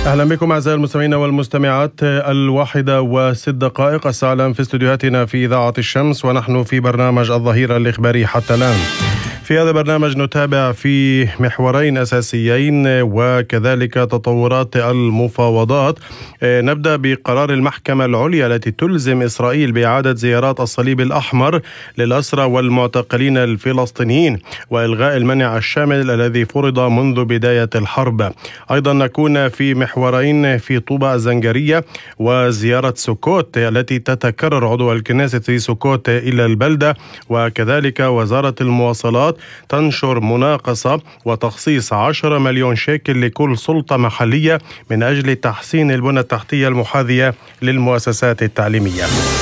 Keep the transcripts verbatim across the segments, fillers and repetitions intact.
أهلا بكم أعزائي المستمعين والمستمعات. الواحدة وست دقائق الساعة الآن في استديوهاتنا في إذاعة الشمس، ونحن في برنامج الظهيرة الإخباري حتى الآن. في هذا البرنامج نتابع في محورين أساسيين وكذلك تطورات المفاوضات. نبدأ بقرار المحكمة العليا التي تلزم إسرائيل بإعادة زيارات الصليب الأحمر للأسرى والمعتقلين الفلسطينيين وإلغاء المنع الشامل الذي فرض منذ بداية الحرب. أيضا نكون في محورين في طوبى الزنجرية وزيارة سوكوت التي تتكرر عضو الكنيسة في سوكوت إلى البلدة، وكذلك وزارة المواصلات تنشر مناقصة وتخصيص عشرة مليون شيكل لكل سلطة محلية من أجل تحسين البنى التحتية المحاذية للمؤسسات التعليمية.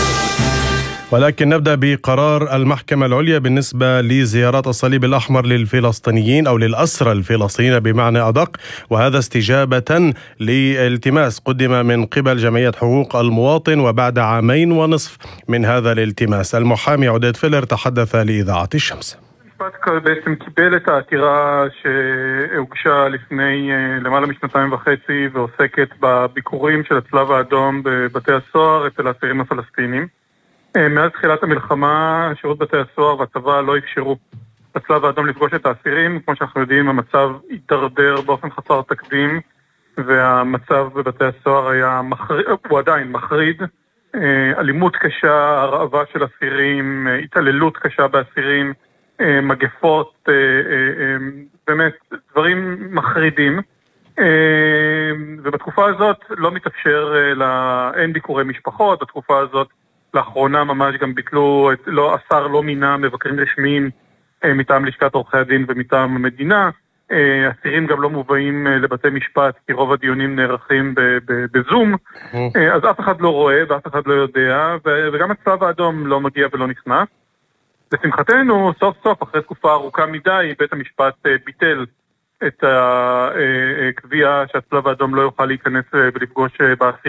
ولكن نبدأ بقرار المحكمة العليا بالنسبة لزيارات الصليب الأحمر للفلسطينيين أو للأسرى الفلسطينيين بمعنى أدق، وهذا استجابة لالتماس قدم من قبل جمعية حقوق المواطن وبعد عامين ونصف من هذا الالتماس. المحامي عوديت فيلر تحدث لإذاعة الشمس. המשפט בעצם קיבל את העתירה שהוגשה לפני למעלה משנתיים וחצי ועוסקת בביקורים של הצלב האדום בבתי הסוהר אצל האסירים הפלסטינים. מאז תחילת המלחמה שירות בתי הסוהר והצבא לא אפשרו לצלב האדום לפגוש את האסירים. כמו שאנחנו יודעים, המצב התדרדר באופן חסר תקדים, והמצב בבתי הסוהר היה מחריד, הוא עדיין מחריד. אלימות קשה, הרעבה של אסירים, התעללות קשה באסירים, מגפות, באמת דברים מחרידים. ובתקופה הזאת לא מתאפשר, אין ביקורי משפחות. בתקופה הזאת לאחרונה ממש גם ביטלו, לא, השר לא מינה מבקרים רשמיים מטעם לשכת עורכי הדין ומטעם המדינה. אסירים גם לא מובאים לבתי משפט כי רוב הדיונים נערכים בזום. אז אף אחד לא רואה ואף אחד לא יודע, וגם הצלב האדום לא מגיע ולא נכנס. לשמחתנו, סוף סוף, אחרי תקופה ארוכה מדי, בית המשפט ביטל את הקביעה שהצלב האדום לא יוכל להיכנס ולפגוש באסירים.